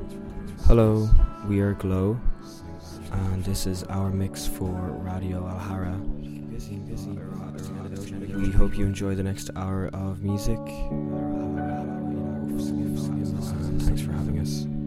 Hello, we are Glow, and this is our mix for Radio Alhara. We hope you enjoy the next hour of music. Thanks for having us.